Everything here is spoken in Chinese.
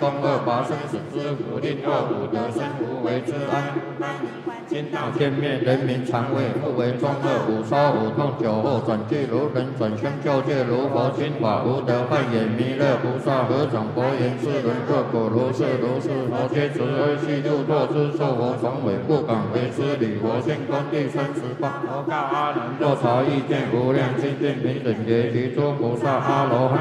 公二八生死之福，令恶五得生无为之安。天道天灭，人民常为不为中恶，五烧五痛酒后转俱如人转生救界如佛心法无得幻也弥勒菩萨合掌佛言：是人各果如是如是，佛皆慈悲悉度脱之，受佛从委不敢为之礼。佛现观第38，佛告阿难：若朝意见无量清净平等觉，其诸菩萨阿罗汉。